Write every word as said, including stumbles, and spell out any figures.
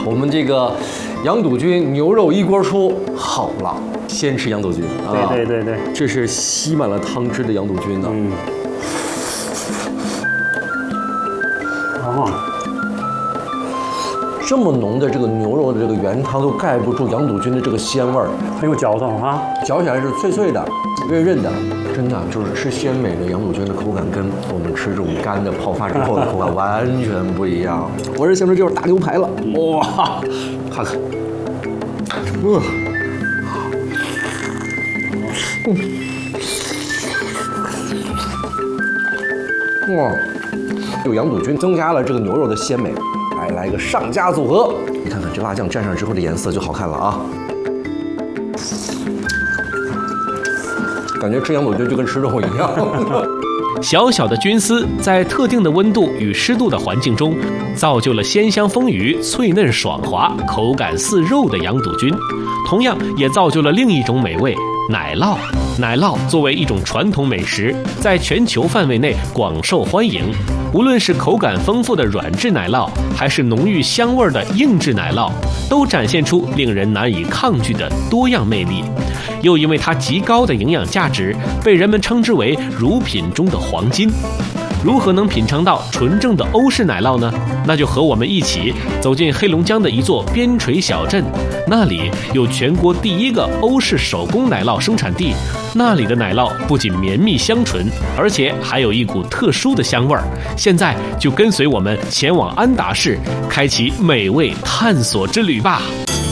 我们这个羊肚菌牛肉一锅出，好了，先吃羊肚菌啊！ 对对对对， 这是吸满了汤汁的羊肚菌呢。 嗯。哦。 这么浓的这个牛肉的这个原汤都盖不住羊肚菌的这个鲜味儿， 很有嚼头啊， 嚼起来是脆脆的、润润的，真的就是吃鲜美的羊肚菌的口感，跟我们吃这种干的泡发之后的口感完全不一样。我这想吃就是大牛排了，哇，看看，嗯，嗯，哇，有羊肚菌增加了这个牛肉的鲜美。来来一个上佳组合，你看看这辣酱蘸上之后的颜色就好看了啊！感觉吃羊肚菌就跟吃肉一样。 小小的菌丝在特定的温度与湿度的环境中，造就了鲜香丰腴、脆嫩爽滑、口感似肉的羊肚菌，同样也造就了另一种美味——奶酪。奶酪作为一种传统美食，在全球范围内广受欢迎。无论是口感丰富的软质奶酪，还是浓郁香味的硬质奶酪，都展现出令人难以抗拒的多样魅力。又因为它极高的营养价值，被人们称之为乳品中的黄金。如何能品尝到纯正的欧式奶酪呢？那就和我们一起走进黑龙江的一座边陲小镇，那里有全国第一个欧式手工奶酪生产地。那里的奶酪不仅绵密香醇，而且还有一股特殊的香味儿。现在就跟随我们前往安达市，开启美味探索之旅吧。